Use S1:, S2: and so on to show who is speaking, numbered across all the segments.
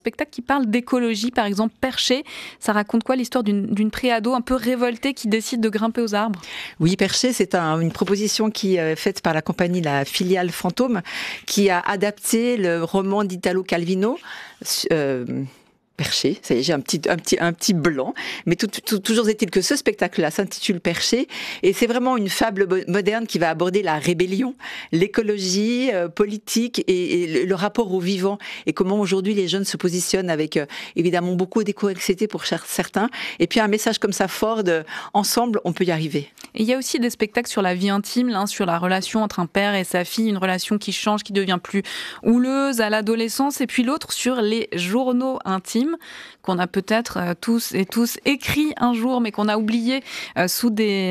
S1: Spectacle qui parle d'écologie, par exemple Perché. Ça raconte quoi l'histoire d'une préado un peu révoltée qui décide de grimper aux arbres?
S2: Oui, Perché, c'est une proposition qui est faite par la compagnie La Filiale Fantôme, qui a adapté le roman d'Italo Calvino. Perché, ça y est, j'ai un petit blanc, mais toujours est-il que ce spectacle-là s'intitule Perché, et c'est vraiment une fable moderne qui va aborder la rébellion, l'écologie politique et le rapport au vivant, et comment aujourd'hui les jeunes se positionnent avec évidemment beaucoup d'éco-anxiété pour certains, et puis un message comme ça fort de ensemble on peut y arriver.
S1: Et il y a aussi des spectacles sur la vie intime, l'un sur la relation entre un père et sa fille, une relation qui change, qui devient plus houleuse à l'adolescence, et puis l'autre sur les journaux intimes qu'on a peut-être tous écrits un jour, mais qu'on a oublié dans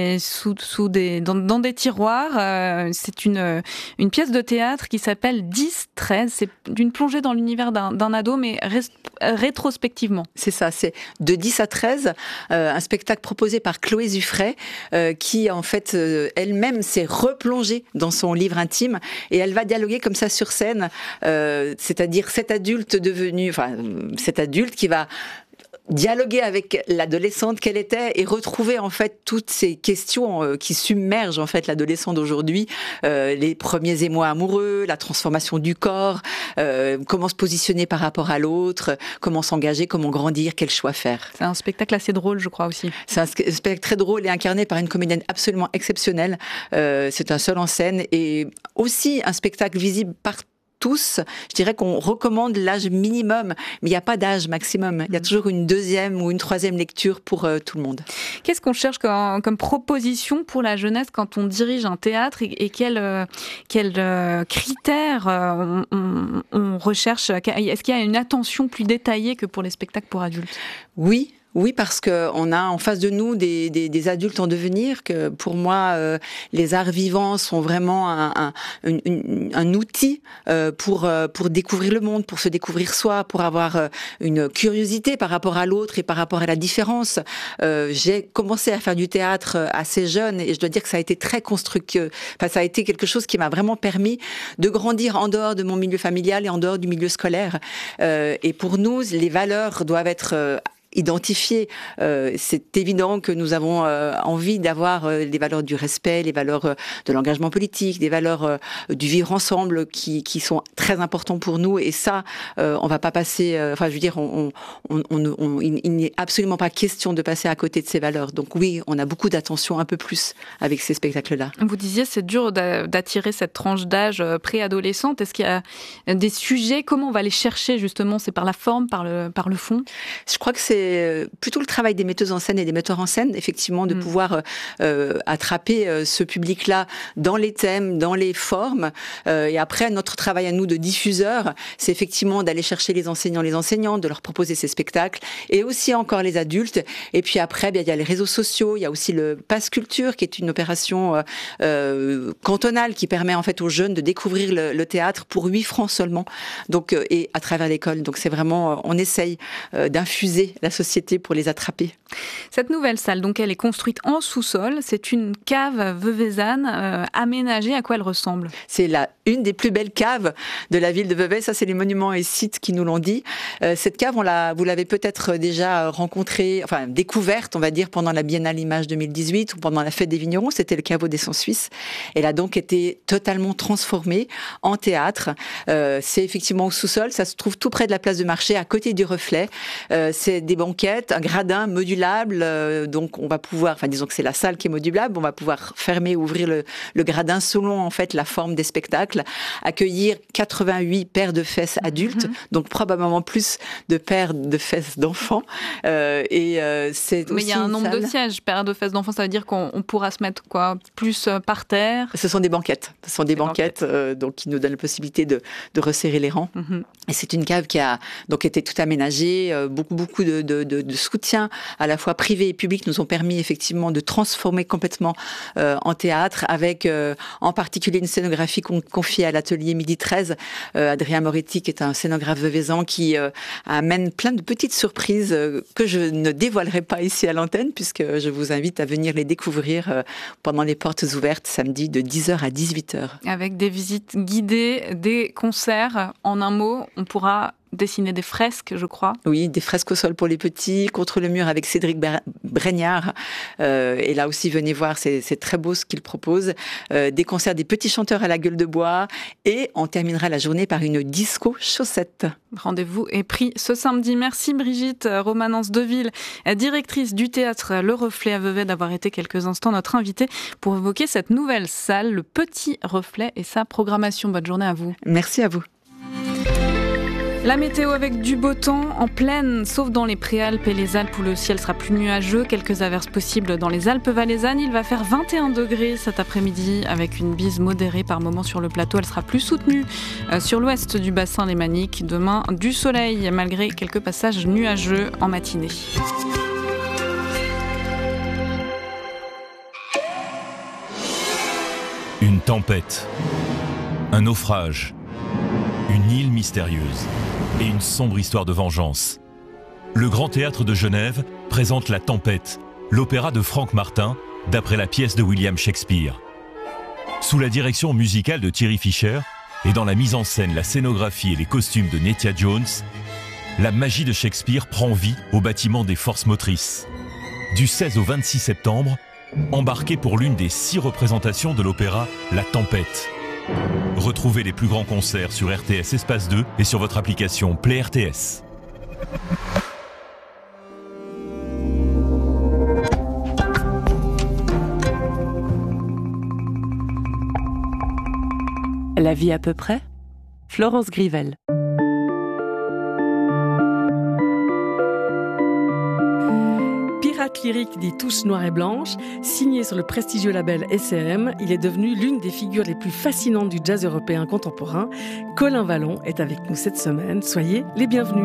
S1: des tiroirs. C'est une pièce de théâtre qui s'appelle 10-13. C'est d'une plongée dans l'univers d'un ado, mais rétrospectivement.
S2: C'est ça, c'est de 10 à 13, un spectacle proposé par Chloé Zuffray, qui en fait elle-même s'est replongée dans son livre intime, et elle va dialoguer comme ça sur scène, c'est-à-dire cet adulte qui va dialoguer avec l'adolescente qu'elle était et retrouver en fait toutes ces questions qui submergent en fait l'adolescent d'aujourd'hui, les premiers émois amoureux, la transformation du corps, comment se positionner par rapport à l'autre, comment s'engager, comment grandir, quel choix faire.
S1: C'est un spectacle assez drôle, je crois aussi.
S2: C'est un spectacle très drôle et incarné par une comédienne absolument exceptionnelle. C'est un seul en scène et aussi un spectacle visible par tous. Je dirais qu'on recommande l'âge minimum, mais il n'y a pas d'âge maximum. Il y a toujours une deuxième ou une troisième lecture pour tout le monde.
S1: Qu'est-ce qu'on cherche comme proposition pour la jeunesse quand on dirige un théâtre et quels critères on recherche? Est-ce qu'il y a une attention plus détaillée que pour les spectacles pour adultes?
S2: Oui, parce qu'on a en face de nous des adultes en devenir, que pour moi, les arts vivants sont vraiment un outil pour découvrir le monde, pour se découvrir soi, pour avoir une curiosité par rapport à l'autre et par rapport à la différence. J'ai commencé à faire du théâtre assez jeune et je dois dire que ça a été très constructif. Enfin, ça a été quelque chose qui m'a vraiment permis de grandir en dehors de mon milieu familial et en dehors du milieu scolaire. Et pour nous, les valeurs doivent être identifier. C'est évident que nous avons envie d'avoir les valeurs du respect, les valeurs de l'engagement politique, des valeurs du vivre ensemble qui sont très importants pour nous. Et ça, on va pas passer. Enfin, je veux dire, il n'est absolument pas question de passer à côté de ces valeurs. Donc oui, on a beaucoup d'attention, un peu plus avec ces spectacles-là.
S1: Vous disiez, c'est dur d'attirer cette tranche d'âge préadolescente. Est-ce qu'il y a des sujets? Comment on va les chercher justement? C'est par la forme, par le fond?
S2: Je crois que c'est plutôt le travail des metteuses en scène et des metteurs en scène, effectivement, de pouvoir attraper ce public-là dans les thèmes, dans les formes. Et après, notre travail à nous de diffuseurs, c'est effectivement d'aller chercher les enseignants, les enseignantes, de leur proposer ces spectacles, et aussi encore les adultes. Et puis après, bien, il y a les réseaux sociaux, il y a aussi le Pass Culture, qui est une opération cantonale qui permet en fait aux jeunes de découvrir le théâtre pour 8 francs seulement. Donc, et à travers l'école. Donc c'est vraiment, on essaye d'infuser la société pour les attraper.
S1: Cette nouvelle salle, donc, elle est construite en sous-sol. C'est une cave veuvezane aménagée. À quoi elle ressemble?
S2: C'est une des plus belles caves de la ville de Vevey. Ça, c'est les monuments et sites qui nous l'ont dit. Cette cave, vous l'avez peut-être déjà rencontrée, enfin découverte, on va dire, pendant la Biennale Images 2018 ou pendant la Fête des Vignerons. C'était le caveau des Sons Suisses. Elle a donc été totalement transformée en théâtre. C'est effectivement au sous-sol. Ça se trouve tout près de la place de marché, à côté du Reflet. C'est des banquettes, un gradin modulable, donc on va pouvoir, enfin disons que c'est la salle qui est modulable, on va pouvoir fermer, ouvrir le gradin selon en fait la forme des spectacles, accueillir 88 paires de fesses adultes, donc probablement plus de paires de fesses d'enfants. C'est
S1: mais il y a un nombre de sièges, paires de fesses d'enfants, ça veut dire qu'on pourra se mettre quoi, plus par terre?
S2: Ce sont des banquettes, donc qui nous donnent la possibilité de resserrer les rangs. Et c'est une cave qui a donc été tout aménagée, beaucoup de soutien à la fois privé et public nous ont permis effectivement de transformer complètement en théâtre, avec en particulier une scénographie confiée à l'atelier Midi 13, Adrien Moretti qui est un scénographe veuvezan qui amène plein de petites surprises que je ne dévoilerai pas ici à l'antenne, puisque je vous invite à venir les découvrir pendant les portes ouvertes samedi de 10h à 18h.
S1: Avec des visites guidées, des concerts, en un mot, on pourra dessiner des fresques, je crois.
S2: Oui, des fresques au sol pour les petits, contre le mur avec Cédric Braignard. Et là aussi, venez voir, c'est très beau ce qu'il propose. Des concerts des petits chanteurs à la gueule de bois. Et on terminera la journée par une disco chaussette.
S1: Rendez-vous est pris ce samedi. Merci Brigitte Romanence-Deville, directrice du théâtre Le Reflet à Vevey, d'avoir été quelques instants notre invitée pour évoquer cette nouvelle salle, le Petit Reflet, et sa programmation. Bonne journée à vous.
S2: Merci à vous.
S1: La météo avec du beau temps en plaine, sauf dans les Préalpes et les Alpes où le ciel sera plus nuageux. Quelques averses possibles dans les Alpes valaisannes. Il va faire 21 degrés cet après-midi avec une bise modérée par moments sur le plateau. Elle sera plus soutenue sur l'ouest du bassin lémanique. Demain, du soleil malgré quelques passages nuageux en matinée.
S3: Une tempête, un naufrage, une île mystérieuse et une sombre histoire de vengeance. Le Grand Théâtre de Genève présente La Tempête, l'opéra de Frank Martin, d'après la pièce de William Shakespeare. Sous la direction musicale de Thierry Fischer et dans la mise en scène, la scénographie et les costumes de Nettia Jones, la magie de Shakespeare prend vie au bâtiment des Forces Motrices. Du 16 au 26 septembre, embarquez pour l'une des 6 représentations de l'opéra La Tempête. Retrouvez les plus grands concerts sur RTS Espace 2 et sur votre application Play RTS.
S4: La vie à peu près, Florence Grivel. Pirate lyrique dit tous noir et blanche, signé sur le prestigieux label SRM, il est devenu l'une des figures les plus fascinantes du jazz européen contemporain. Colin Vallon est avec nous cette semaine. Soyez les bienvenus.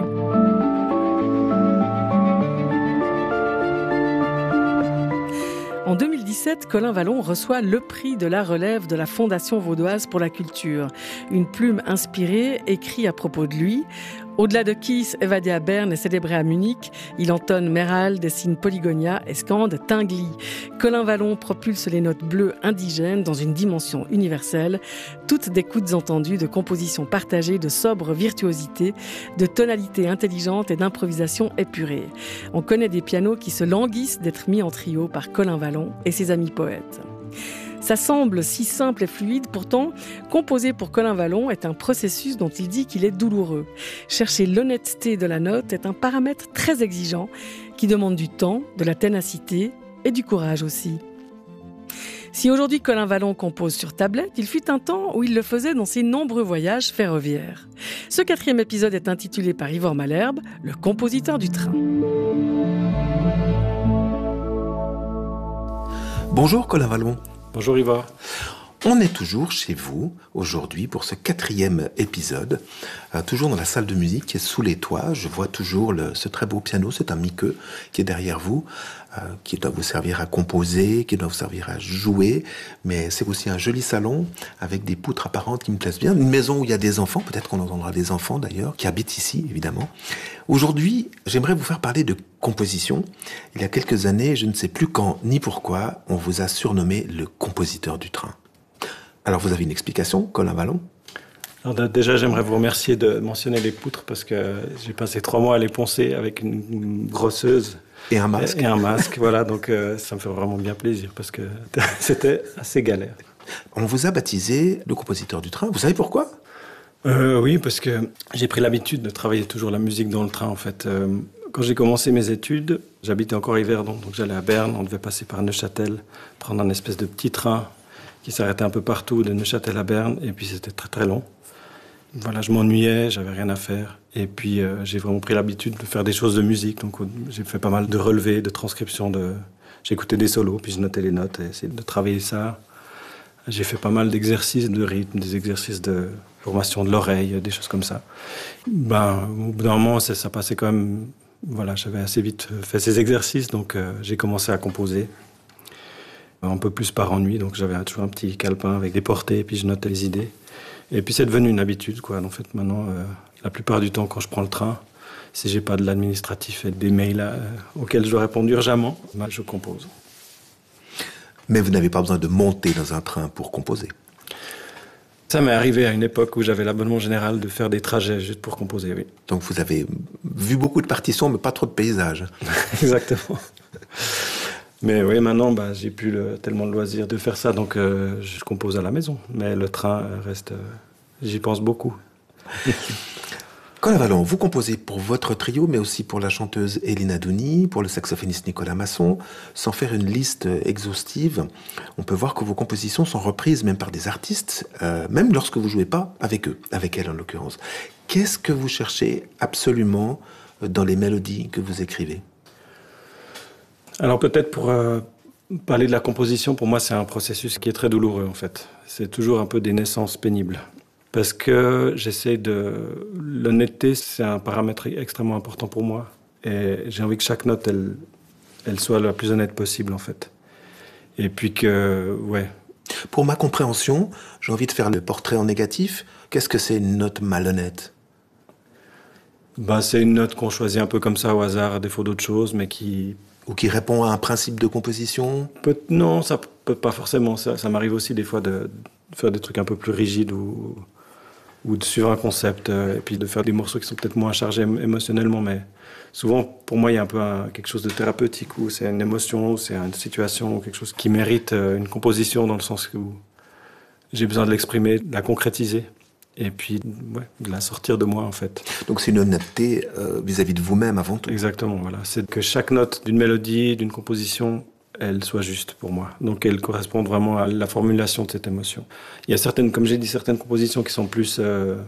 S4: En 2017, Colin Vallon reçoit le prix de la relève de la Fondation vaudoise pour la culture. Une plume inspirée, écrit à propos de lui. Au-delà de Kiss, évadé à Berne et célébré à Munich, il entonne Merald, dessine Polygonia et scande Tingli. Colin Vallon propulse les notes bleues indigènes dans une dimension universelle, toutes d'écoutes entendues, de compositions partagées, de sobre virtuosité, de tonalité intelligente et d'improvisation épurée. On connaît des pianos qui se languissent d'être mis en trio par Colin Vallon et ses amis poètes. Ça semble si simple et fluide, pourtant, composer pour Colin Vallon est un processus dont il dit qu'il est douloureux. Chercher l'honnêteté de la note est un paramètre très exigeant qui demande du temps, de la ténacité et du courage aussi. Si aujourd'hui Colin Vallon compose sur tablette, il fut un temps où il le faisait dans ses nombreux voyages ferroviaires. Ce 4e épisode est intitulé par Ivor Malherbe, le compositeur du train.
S5: Bonjour Colin Vallon.
S6: Bonjour Ivor.
S5: On est toujours chez vous aujourd'hui pour ce 4e épisode, toujours dans la salle de musique qui est sous les toits. Je vois toujours ce très beau piano, c'est un Mieke qui est derrière vous, qui doit vous servir à composer, qui doit vous servir à jouer, mais c'est aussi un joli salon avec des poutres apparentes qui me plaisent bien. Une maison où il y a des enfants, peut-être qu'on entendra des enfants d'ailleurs, qui habitent ici évidemment. Aujourd'hui, j'aimerais vous faire parler de composition. Il y a quelques années, je ne sais plus quand ni pourquoi, on vous a surnommé le compositeur du train. Alors vous avez une explication, Colin Vallon ?
S6: Alors déjà, j'aimerais vous remercier de mentionner les poutres parce que j'ai passé 3 mois à les poncer avec une grosseuse.
S5: Et un masque.
S6: Et un masque, voilà. Donc ça me fait vraiment bien plaisir parce que c'était assez galère.
S5: On vous a baptisé le compositeur du train. Vous savez pourquoi ?
S6: Oui, parce que j'ai pris l'habitude de travailler toujours la musique dans le train, en fait. Quand j'ai commencé mes études, j'habitais encore Yverdon, donc j'allais à Berne. On devait passer par Neuchâtel, prendre un espèce de petit train qui s'arrêtait un peu partout, de Neuchâtel à Berne, et puis c'était très très long. Voilà, je m'ennuyais, j'avais rien à faire. Et puis j'ai vraiment pris l'habitude de faire des choses de musique, donc j'ai fait pas mal de relevés, de transcriptions, j'écoutais des solos, puis je notais les notes et essayais de travailler ça. J'ai fait pas mal d'exercices de rythme, des exercices de formation de l'oreille, des choses comme ça. Au bout d'un moment, ça passait quand même... Voilà, j'avais assez vite fait ces exercices, donc j'ai commencé à composer. Un peu plus par ennui, donc j'avais toujours un petit calepin avec des portées, et puis je notais les idées. Et puis c'est devenu une habitude, quoi. En fait, maintenant, la plupart du temps, quand je prends le train, si j'ai pas de l'administratif et des mails auxquels je dois répondre urgemment, je compose.
S5: Mais vous n'avez pas besoin de monter dans un train pour composer.
S6: Ça m'est arrivé à une époque où j'avais l'abonnement général de faire des trajets juste pour composer, oui.
S5: Donc vous avez vu beaucoup de partitions, mais pas trop de paysages.
S6: Exactement. Mais oui, maintenant, j'ai plus tellement de loisir de faire ça, donc je compose à la maison. Mais le train reste... j'y pense beaucoup.
S5: Colin Vallon, vous composez pour votre trio, mais aussi pour la chanteuse Elina Douni, pour le saxophoniste Nicolas Masson. Sans faire une liste exhaustive, on peut voir que vos compositions sont reprises même par des artistes, même lorsque vous ne jouez pas avec eux, avec elle en l'occurrence. Qu'est-ce que vous cherchez absolument dans les mélodies que vous écrivez ?
S6: Alors peut-être pour parler de la composition, pour moi c'est un processus qui est très douloureux en fait. C'est toujours un peu des naissances pénibles. Parce que j'essaie de... L'honnêteté, c'est un paramètre extrêmement important pour moi. Et j'ai envie que chaque note, elle soit la plus honnête possible, en fait. Et puis que, ouais.
S5: Pour ma compréhension, j'ai envie de faire le portrait en négatif. Qu'est-ce que c'est une note malhonnête ?
S6: C'est une note qu'on choisit un peu comme ça au hasard, à défaut d'autre chose, mais qui...
S5: Ou qui répond à un principe de composition ?
S6: Non, ça peut pas forcément. Ça m'arrive aussi des fois de faire des trucs un peu plus rigides ou de suivre un concept, et puis de faire des morceaux qui sont peut-être moins chargés émotionnellement, mais souvent, pour moi, il y a un peu quelque chose de thérapeutique, où c'est une émotion, ou c'est une situation, ou quelque chose qui mérite une composition, dans le sens où j'ai besoin de l'exprimer, de la concrétiser, et puis de la sortir de moi, en fait.
S5: Donc c'est une honnêteté vis-à-vis de vous-même, avant tout.
S6: Exactement, voilà. C'est que chaque note d'une mélodie, d'une composition, elle soit juste pour moi. Donc elle correspond vraiment à la formulation de cette émotion. Il y a certaines, comme j'ai dit, certaines compositions qui sont plus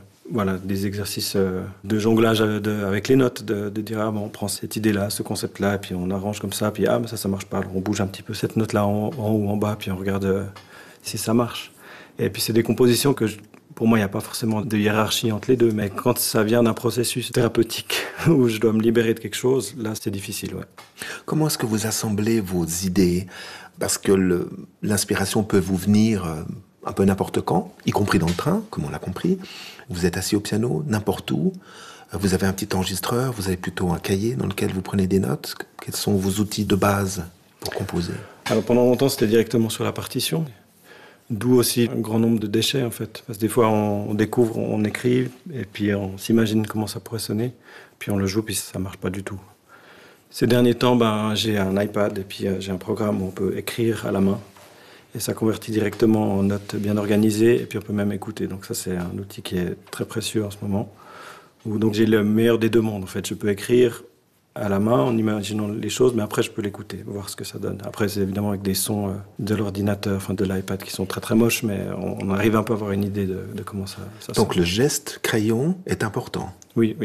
S6: des exercices de jonglage avec les notes, de dire on prend cette idée-là, ce concept-là, et puis on arrange comme ça, puis mais ça marche pas. Alors on bouge un petit peu cette note-là en haut ou en bas, puis on regarde si ça marche. Et puis c'est des compositions que pour moi, il n'y a pas forcément de hiérarchie entre les deux, mais quand ça vient d'un processus thérapeutique où je dois me libérer de quelque chose, là, c'est difficile, ouais.
S5: Comment est-ce que vous assemblez vos idées ? Parce que l'inspiration peut vous venir un peu n'importe quand, y compris dans le train, comme on l'a compris. Vous êtes assis au piano, n'importe où. Vous avez un petit enregistreur, vous avez plutôt un cahier dans lequel vous prenez des notes. Quels sont vos outils de base pour composer ?
S6: Alors pendant longtemps, c'était directement sur la partition. D'où aussi un grand nombre de déchets, en fait. Parce que des fois, on découvre, on écrit, et puis on s'imagine comment ça pourrait sonner, puis on le joue, puis ça marche pas du tout. Ces derniers temps, j'ai un iPad, et puis j'ai un programme où on peut écrire à la main, et ça convertit directement en notes bien organisées, et puis on peut même écouter. Donc ça, c'est un outil qui est très précieux en ce moment. Donc j'ai le meilleur des deux mondes, en fait. Je peux écrire à la main, en imaginant les choses, mais après je peux l'écouter, voir ce que ça donne. Après, c'est évidemment avec des sons de l'ordinateur, de l'iPad, qui sont très très moches, mais on arrive un peu à avoir une idée de comment ça
S5: Donc
S6: sonne.
S5: le geste crayon est important.
S6: Oui.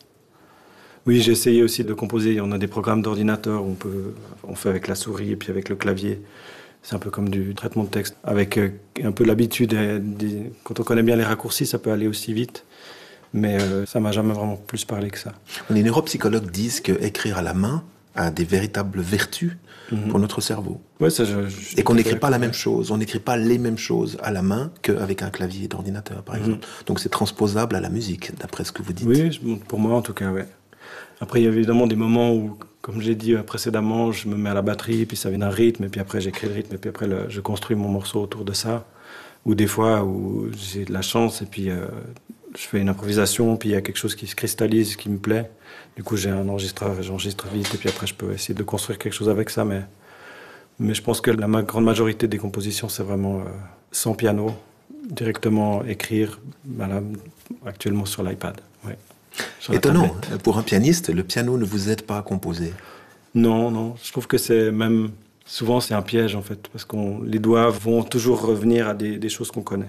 S6: Oui, j'ai essayé aussi de composer. On a des programmes d'ordinateur où on fait avec la souris et puis avec le clavier. C'est un peu comme du traitement de texte. Avec un peu l'habitude, quand on connaît bien les raccourcis, ça peut aller aussi vite. Mais ça m'a jamais vraiment plus parlé que ça.
S5: Les neuropsychologues disent qu'écrire à la main a des véritables vertus pour notre cerveau.
S6: Ouais, ça,
S5: et qu'on n'écrit pas la même chose, on n'écrit pas les mêmes choses à la main qu'avec un clavier d'ordinateur, par exemple. Donc c'est transposable à la musique, d'après ce que vous dites.
S6: Oui, pour moi en tout cas, ouais. Après, il y a évidemment des moments où, comme j'ai dit précédemment, je me mets à la batterie, puis ça vient d'un rythme, et puis après j'écris le rythme, et puis après je construis mon morceau autour de ça. Ou des fois où j'ai de la chance, et puis je fais une improvisation, puis il y a quelque chose qui se cristallise, qui me plaît. Du coup, j'ai un enregistreur et j'enregistre vite, et puis après je peux essayer de construire quelque chose avec ça, mais je pense que la grande majorité des compositions, c'est vraiment sans piano, directement écrire, actuellement sur l'iPad. Ouais.
S5: Étonnant, pour un pianiste, le piano ne vous aide pas à composer.
S6: Non, je trouve que c'est même... Souvent, c'est un piège, en fait, parce que les doigts vont toujours revenir à des choses qu'on connaît.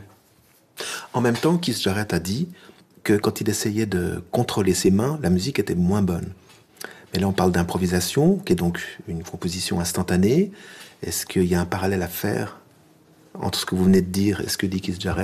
S5: En même temps, Keith Jarrett a dit que quand il essayait de contrôler ses mains, la musique était moins bonne. Mais là, on parle d'improvisation, qui est donc une composition instantanée. Est-ce qu'il y a un parallèle à faire entre ce que vous venez de dire et ce que dit Keith Jarrett ?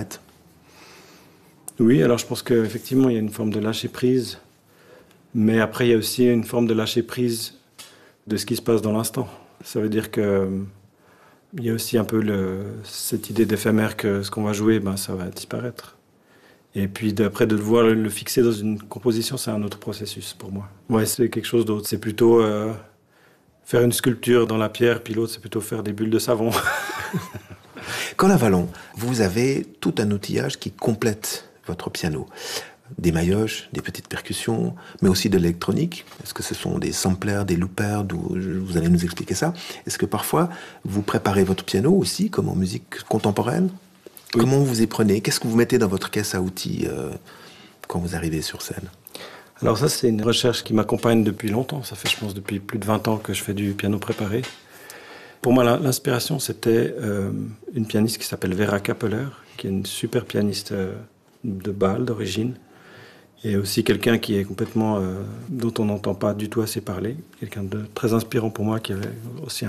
S6: Oui, alors je pense qu'effectivement, il y a une forme de lâcher-prise. Mais après, il y a aussi une forme de lâcher-prise de ce qui se passe dans l'instant. Ça veut dire qu'il y a aussi un peu cette idée d'éphémère que ce qu'on va jouer, ça va disparaître. Et puis après, de devoir le fixer dans une composition, c'est un autre processus pour moi. Ouais, c'est quelque chose d'autre. C'est plutôt faire une sculpture dans la pierre, puis l'autre, c'est plutôt faire des bulles de savon.
S5: Colin Vallon, vous avez tout un outillage qui complète votre piano. Des maillotches, des petites percussions, mais aussi de l'électronique. Est-ce que ce sont des samplers, des loopers? Vous allez nous expliquer ça. Est-ce que parfois, vous préparez votre piano aussi, comme en musique contemporaine? Oui. Comment vous y prenez? Qu'est-ce que vous mettez dans votre caisse à outils quand vous arrivez sur scène?
S6: Alors ça, c'est une recherche qui m'accompagne depuis longtemps. Ça fait, je pense, depuis plus de 20 ans que je fais du piano préparé. Pour moi, l'inspiration, c'était une pianiste qui s'appelle Vera Kappeler, qui est une super pianiste de Bâle, d'origine. Et aussi quelqu'un qui est complètement... dont on n'entend pas du tout assez parler. Quelqu'un de très inspirant pour moi, qui avait aussi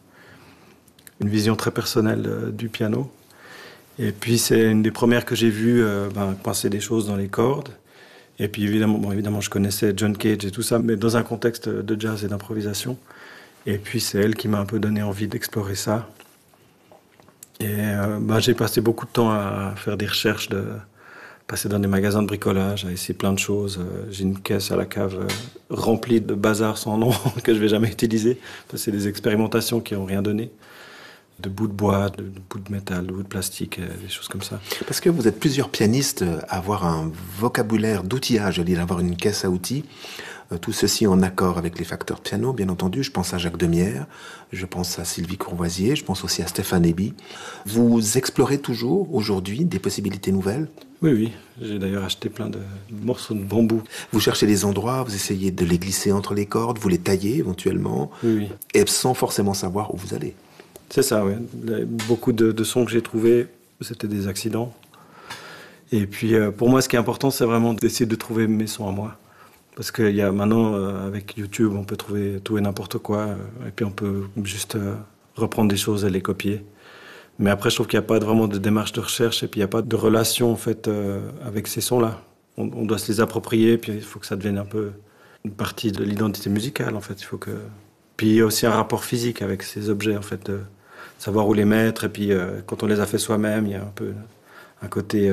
S6: une vision très personnelle du piano. Et puis c'est une des premières que j'ai vues passer des choses dans les cordes. Et puis évidemment, je connaissais John Cage et tout ça, mais dans un contexte de jazz et d'improvisation. Et puis c'est elle qui m'a un peu donné envie d'explorer ça. Et j'ai passé beaucoup de temps à faire des recherches, passer dans des magasins de bricolage, à essayer plein de choses. J'ai une caisse à la cave remplie de bazar sans nom que je vais jamais utiliser. C'est des expérimentations qui n'ont rien donné. De bouts de bois, de bouts de métal, de bouts de plastique, des choses comme ça.
S5: Parce que vous êtes plusieurs pianistes à avoir un vocabulaire d'outillage, à avoir une caisse à outils. Tout ceci en accord avec les facteurs de piano, bien entendu. Je pense à Jacques Demierre, je pense à Sylvie Courvoisier, je pense aussi à Stéphane Eby. Vous explorez toujours, aujourd'hui, des possibilités nouvelles?
S6: Oui. J'ai d'ailleurs acheté plein de morceaux de bambou.
S5: Vous cherchez des endroits, vous essayez de les glisser entre les cordes, vous les taillez éventuellement,
S6: oui.
S5: Et sans forcément savoir où vous allez.
S6: C'est ça, oui. Beaucoup de sons que j'ai trouvés, c'était des accidents. Et puis, pour moi, ce qui est important, c'est vraiment d'essayer de trouver mes sons à moi. Parce qu'il y a maintenant, avec YouTube, on peut trouver tout et n'importe quoi. Et puis, on peut juste reprendre des choses et les copier. Mais après, je trouve qu'il n'y a pas vraiment de démarche de recherche. Et puis, il n'y a pas de relation, en fait, avec ces sons-là. On doit se les approprier. Puis, il faut que ça devienne un peu une partie de l'identité musicale, en fait. Il faut que... Puis, il y a aussi un rapport physique avec ces objets, en fait. Savoir où les mettre. Et puis, quand on les a fait soi-même, il y a un peu un côté...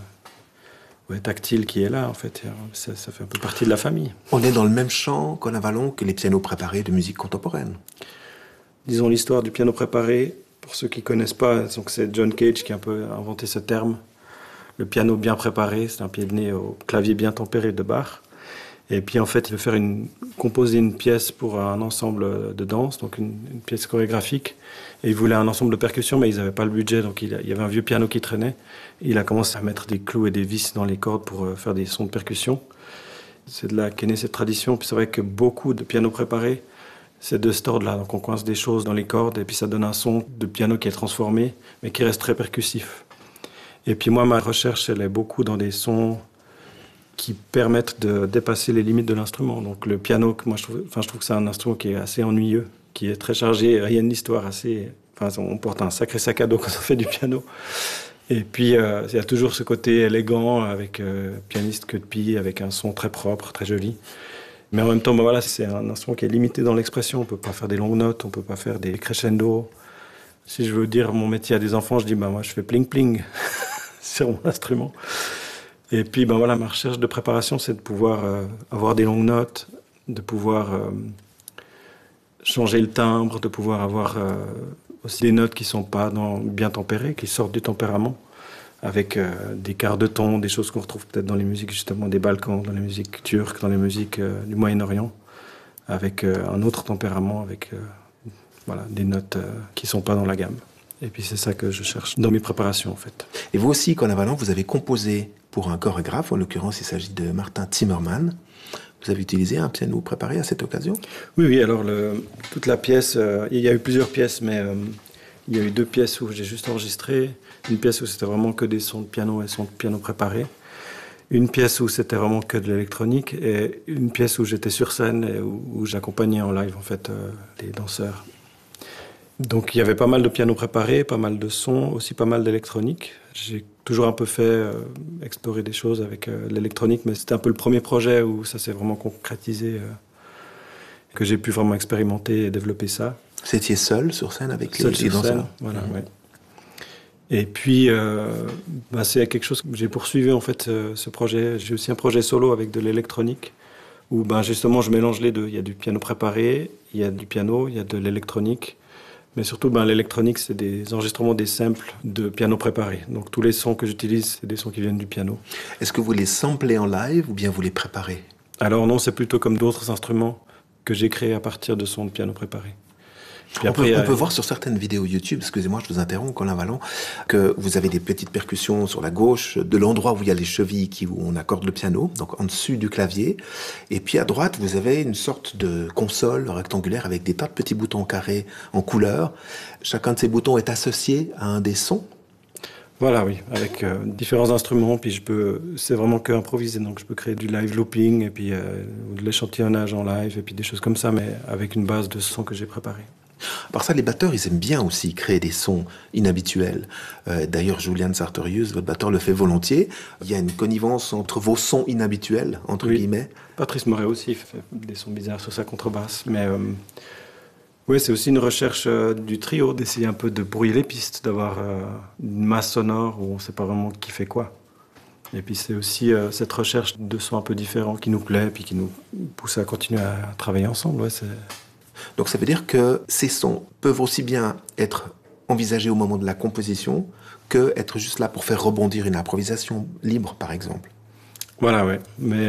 S6: tactile qui est là, en fait. Ça fait un peu partie de la famille.
S5: On est dans le même champ, Colin Vallon, que les pianos préparés de musique contemporaine.
S6: Disons l'histoire du piano préparé, pour ceux qui ne connaissent pas, donc c'est John Cage qui a un peu inventé ce terme. Le piano bien préparé, c'est un pied de nez au clavier bien tempéré de Bach. Et puis en fait, il veut composer une pièce pour un ensemble de danse, donc une pièce chorégraphique. Et il voulait un ensemble de percussions, mais ils n'avaient pas le budget, donc il y avait un vieux piano qui traînait. Il a commencé à mettre des clous et des vis dans les cordes pour faire des sons de percussion. C'est de là qu'est née cette tradition. Puis c'est vrai que beaucoup de pianos préparés, c'est de cet ordre-là. Donc on coince des choses dans les cordes, et puis ça donne un son de piano qui est transformé, mais qui reste très percussif. Et puis moi, ma recherche, elle est beaucoup dans des sons qui permettent de dépasser les limites de l'instrument. Donc le piano, moi je trouve que c'est un instrument qui est assez ennuyeux, qui est très chargé, il y a une histoire assez... on porte un sacré sac à dos quand on fait du piano. Et puis il y a toujours ce côté élégant avec pianiste queue de pie, avec un son très propre, très joli. Mais en même temps, c'est un instrument qui est limité dans l'expression. On ne peut pas faire des longues notes, on ne peut pas faire des crescendo. Si je veux dire mon métier à des enfants, je dis moi je fais pling-pling sur mon instrument. Et puis, ma recherche de préparation, c'est de pouvoir avoir des longues notes, de pouvoir changer le timbre, de pouvoir avoir aussi des notes qui ne sont pas bien tempérées, qui sortent du tempérament, avec des quarts de ton, des choses qu'on retrouve peut-être dans les musiques justement des Balkans, dans les musiques turques, dans les musiques du Moyen-Orient, avec un autre tempérament, avec des notes qui ne sont pas dans la gamme. Et puis c'est ça que je cherche dans mes préparations, en fait.
S5: Et vous aussi, Colin Vallon, vous avez composé pour un chorégraphe, en l'occurrence il s'agit de Martin Zimmermann. Vous avez utilisé un piano préparé à cette occasion?
S6: Oui, alors toute la pièce, il y a eu plusieurs pièces, mais il y a eu 2 pièces où j'ai juste enregistré, une pièce où c'était vraiment que des sons de piano et sons de piano préparés, une pièce où c'était vraiment que de l'électronique, et une pièce où j'étais sur scène et où j'accompagnais en live en fait les danseurs. Donc il y avait pas mal de piano préparé, pas mal de sons, aussi pas mal d'électronique. J'ai toujours un peu fait explorer des choses avec l'électronique, mais c'était un peu le premier projet où ça s'est vraiment concrétisé, que j'ai pu vraiment expérimenter et développer ça.
S5: Vous étiez seul sur scène avec les danseurs?
S6: Scène, voilà, ouais. Et puis, c'est quelque chose que j'ai poursuivi en fait, ce projet. J'ai aussi un projet solo avec de l'électronique, où justement je mélange les deux. Il y a du piano préparé, il y a du piano, il y a de l'électronique. Mais surtout, l'électronique, c'est des enregistrements des samples de piano préparés. Donc tous les sons que j'utilise, c'est des sons qui viennent du piano.
S5: Est-ce que vous les samplez en live ou bien vous les préparez?
S6: Alors non, c'est plutôt comme d'autres instruments que j'ai créés à partir de sons de piano préparés.
S5: On peut voir sur certaines vidéos YouTube, excusez-moi, je vous interromps, Colin Vallon, que vous avez des petites percussions sur la gauche, de l'endroit où il y a les chevilles où on accorde le piano, donc en dessus du clavier. Et puis à droite, vous avez une sorte de console rectangulaire avec des tas de petits boutons carrés en couleur. Chacun de ces boutons est associé à un des sons.
S6: Voilà, oui, avec différents instruments, puis c'est vraiment que improvisé, donc je peux créer du live looping, et puis de l'échantillonnage en live, et puis des choses comme ça, mais avec une base de sons que j'ai préparée.
S5: Par ça, les batteurs, ils aiment bien aussi créer des sons inhabituels. D'ailleurs, Julian Sartorius, votre batteur, le fait volontiers. Il y a une connivence entre vos sons inhabituels, entre guillemets.
S6: Patrice Moret aussi fait des sons bizarres sur sa contrebasse, mais oui, c'est aussi une recherche du trio, d'essayer un peu de brouiller les pistes, d'avoir une masse sonore où on ne sait pas vraiment qui fait quoi. Et puis c'est aussi cette recherche de sons un peu différents qui nous plaît, puis qui nous pousse à continuer à travailler ensemble. Ouais,
S5: Donc ça veut dire que ces sons peuvent aussi bien être envisagés au moment de la composition que être juste là pour faire rebondir une improvisation libre, par exemple.
S6: Voilà, ouais. Mais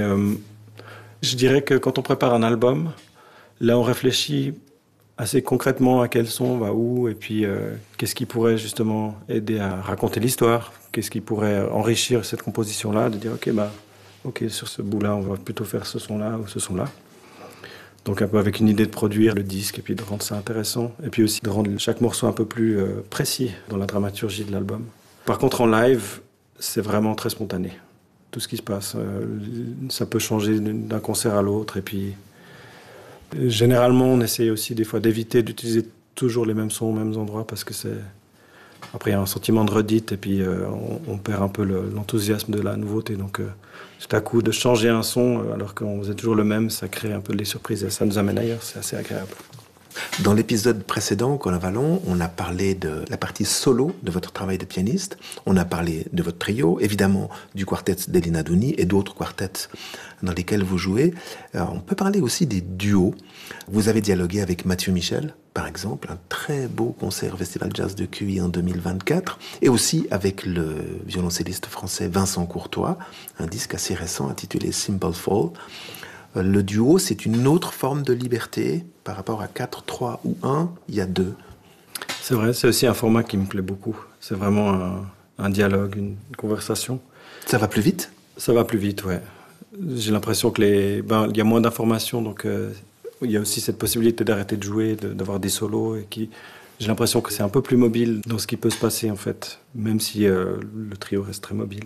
S6: je dirais que quand on prépare un album, là on réfléchit assez concrètement à quel son va où, et puis qu'est-ce qui pourrait justement aider à raconter l'histoire, qu'est-ce qui pourrait enrichir cette composition-là, de dire ok, sur ce bout-là, on va plutôt faire ce son-là ou ce son-là. Donc un peu avec une idée de produire le disque et puis de rendre ça intéressant. Et puis aussi de rendre chaque morceau un peu plus précis dans la dramaturgie de l'album. Par contre, en live, c'est vraiment très spontané. Tout ce qui se passe, ça peut changer d'un concert à l'autre. Et puis, généralement, on essaie aussi des fois d'éviter d'utiliser toujours les mêmes sons aux mêmes endroits parce que après, il y a un sentiment de redite et puis on perd un peu l'enthousiasme de la nouveauté. Donc, tout à coup, de changer un son alors qu'on faisait toujours le même, ça crée un peu des surprises et ça nous amène ailleurs. C'est assez agréable.
S5: Dans l'épisode précédent, Colin Vallon, on a parlé de la partie solo de votre travail de pianiste. On a parlé de votre trio, évidemment du quartet d'Elina Douni et d'autres quartets dans lesquels vous jouez. Alors, on peut parler aussi des duos. Vous avez dialogué avec Mathieu Michel, par exemple, un très beau concert au Festival Jazz de QI en 2024, et aussi avec le violoncelliste français Vincent Courtois, un disque assez récent intitulé Simple Fall. Le duo, c'est une autre forme de liberté par rapport à 4, 3 ou 1, il y a 2.
S6: C'est vrai, c'est aussi un format qui me plaît beaucoup. C'est vraiment un dialogue, une conversation.
S5: Ça va plus vite? Ça
S6: va plus vite, ouais. J'ai l'impression que il y a moins d'informations, donc il y a aussi cette possibilité d'arrêter de jouer, d'avoir des solos, et j'ai l'impression que c'est un peu plus mobile dans ce qui peut se passer, en fait, même si le trio reste très mobile.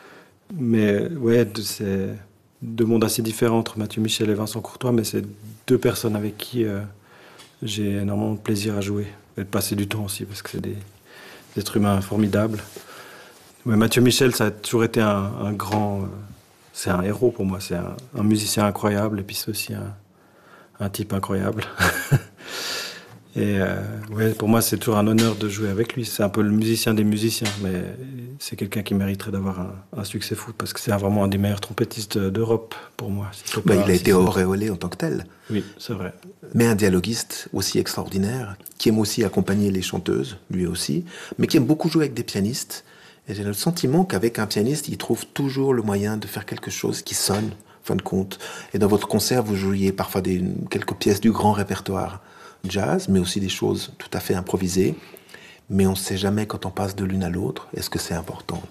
S6: Mais ouais, c'est deux mondes assez différents entre Mathieu Michel et Vincent Courtois, mais c'est deux personnes avec qui j'ai énormément de plaisir à jouer et de passer du temps aussi, parce que c'est des êtres humains formidables. Ouais, Mathieu Michel, ça a toujours été un grand... c'est un héros pour moi, c'est un musicien incroyable, et puis c'est aussi un type incroyable. Et ouais, pour moi, c'est toujours un honneur de jouer avec lui. C'est un peu le musicien des musiciens, mais c'est quelqu'un qui mériterait d'avoir un succès fou, parce que c'est vraiment un des meilleurs trompettistes d'Europe, pour moi.
S5: Il a été auréolé en tant que tel.
S6: Oui, c'est vrai.
S5: Mais un dialoguiste aussi extraordinaire, qui aime aussi accompagner les chanteuses, lui aussi, mais qui aime beaucoup jouer avec des pianistes. Et j'ai le sentiment qu'avec un pianiste, il trouve toujours le moyen de faire quelque chose qui sonne, en fin de compte. Et dans votre concert, vous jouiez parfois quelques pièces du grand répertoire jazz, mais aussi des choses tout à fait improvisées. Mais on ne sait jamais quand on passe de l'une à l'autre. Est-ce que c'est important?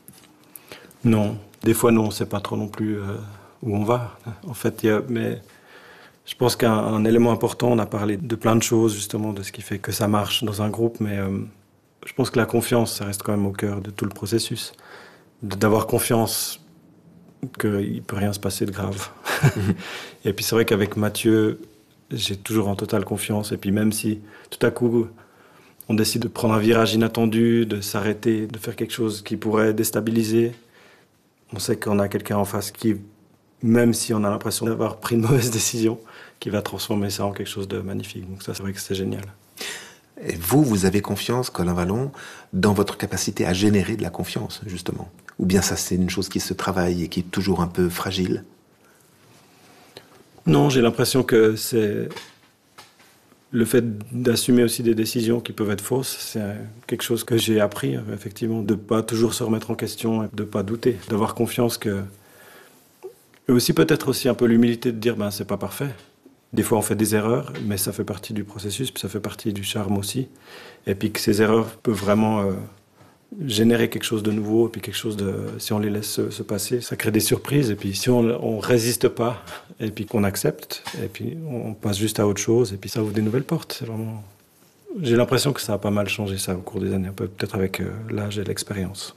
S6: Non. Des fois, non, on ne sait pas trop non plus où on va. En fait, mais je pense qu'un élément important, on a parlé de plein de choses, justement, de ce qui fait que ça marche dans un groupe, mais je pense que la confiance, ça reste quand même au cœur de tout le processus. D'avoir confiance qu'il ne peut rien se passer de grave. Et puis c'est vrai qu'avec Mathieu, j'ai toujours en totale confiance. Et puis même si tout à coup, on décide de prendre un virage inattendu, de s'arrêter, de faire quelque chose qui pourrait déstabiliser, on sait qu'on a quelqu'un en face qui, même si on a l'impression d'avoir pris une mauvaise décision, qui va transformer ça en quelque chose de magnifique. Donc ça, c'est vrai que c'est génial.
S5: Et vous avez confiance, Colin Vallon, dans votre capacité à générer de la confiance, justement? Ou bien ça, c'est une chose qui se travaille et qui est toujours un peu fragile?
S6: Non, j'ai l'impression que c'est Le fait d'assumer aussi des décisions qui peuvent être fausses, c'est quelque chose que j'ai appris, effectivement, de ne pas toujours se remettre en question, de ne pas douter, d'avoir confiance que... Et aussi peut-être aussi un peu l'humilité de dire « c'est pas parfait ». Des fois on fait des erreurs, mais ça fait partie du processus, puis ça fait partie du charme aussi. Et puis que ces erreurs peuvent vraiment générer quelque chose de nouveau, et puis quelque chose de... Si on les laisse se passer, ça crée des surprises. Et puis si on résiste pas, et puis qu'on accepte, et puis on passe juste à autre chose, et puis ça ouvre des nouvelles portes. C'est vraiment... J'ai l'impression que ça a pas mal changé ça au cours des années, peut-être avec l'âge et l'expérience.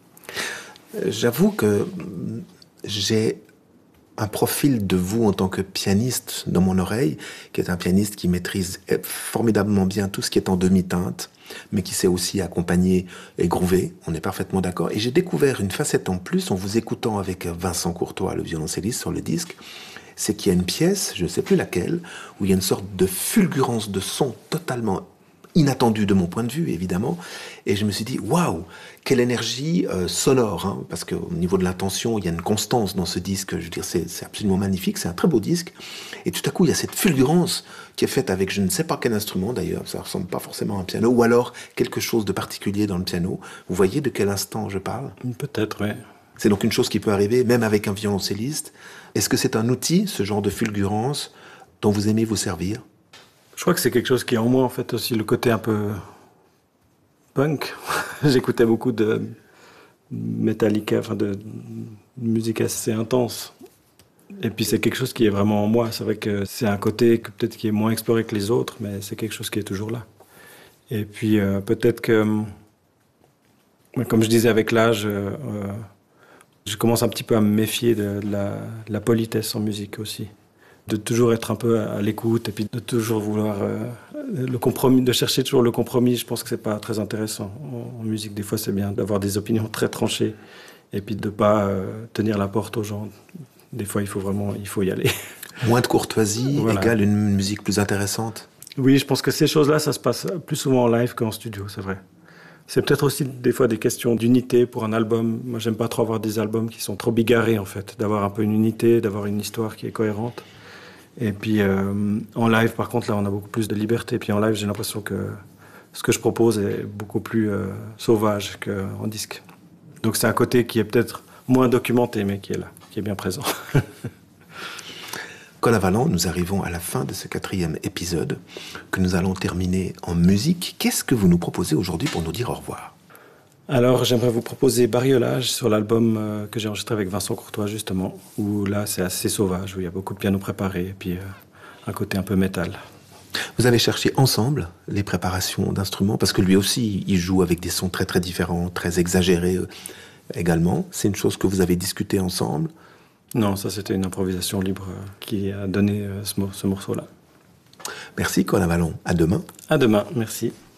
S5: J'avoue que j'ai un profil de vous en tant que pianiste dans mon oreille, qui est un pianiste qui maîtrise formidablement bien tout ce qui est en demi-teinte, mais qui sait aussi accompagner et groover, on est parfaitement d'accord. Et j'ai découvert une facette en plus en vous écoutant avec Vincent Courtois, le violoncelliste, sur le disque, c'est qu'il y a une pièce, je ne sais plus laquelle, où il y a une sorte de fulgurance de son totalement inattendue de mon point de vue, évidemment. Et je me suis dit, waouh, quelle énergie sonore, hein, parce qu'au niveau de l'intention, il y a une constance dans ce disque. Je veux dire, c'est absolument magnifique, c'est un très beau disque. Et tout à coup, il y a cette fulgurance qui est faite avec je ne sais pas quel instrument d'ailleurs, ça ressemble pas forcément à un piano, ou alors quelque chose de particulier dans le piano. Vous voyez de quel instant je parle ?
S6: Peut-être, oui.
S5: C'est donc une chose qui peut arriver, même avec un violoncelliste. Est-ce que c'est un outil, ce genre de fulgurance, dont vous aimez vous servir ?
S6: Je crois que c'est quelque chose qui est en moi, en fait, aussi le côté un peu punk. J'écoutais beaucoup de Metallica, enfin de musique assez intense. Et puis c'est quelque chose qui est vraiment en moi. C'est vrai que c'est un côté que peut-être qui est moins exploré que les autres, mais c'est quelque chose qui est toujours là. Et puis peut-être que, comme je disais avec l'âge, je commence un petit peu à me méfier de la politesse en musique aussi. De toujours être un peu à l'écoute et puis de toujours vouloir le compromis, de chercher toujours le compromis. Je pense que c'est pas très intéressant en musique. Des fois, c'est bien d'avoir des opinions très tranchées et puis de pas tenir la porte aux gens. Des fois, il faut y aller.
S5: Moins de courtoisie
S6: Voilà.
S5: égale une musique plus intéressante.
S6: Oui, je pense que ces choses-là, ça se passe plus souvent en live qu'en studio, c'est vrai. C'est peut-être aussi des fois des questions d'unité pour un album. Moi, j'aime pas trop avoir des albums qui sont trop bigarrés, en fait. D'avoir un peu une unité, d'avoir une histoire qui est cohérente. Et puis en live, par contre, là, on a beaucoup plus de liberté. Et puis en live, j'ai l'impression que ce que je propose est beaucoup plus sauvage qu'en disque. Donc c'est un côté qui est peut-être moins documenté, mais qui est là, qui est bien présent.
S5: Colin Vallant, nous arrivons à la fin de ce 4e épisode que nous allons terminer en musique. Qu'est-ce que vous nous proposez aujourd'hui pour nous dire au revoir ?
S6: Alors, j'aimerais vous proposer Bariolage sur l'album que j'ai enregistré avec Vincent Courtois, justement, où là, c'est assez sauvage, où il y a beaucoup de piano préparé, et puis un côté un peu métal.
S5: Vous avez cherché ensemble les préparations d'instruments, parce que lui aussi, il joue avec des sons très très différents, très exagérés également. C'est une chose que vous avez discuté ensemble ?
S6: Non, ça, c'était une improvisation libre qui a donné ce morceau-là.
S5: Merci Colin Vallant. À demain.
S6: À demain, merci.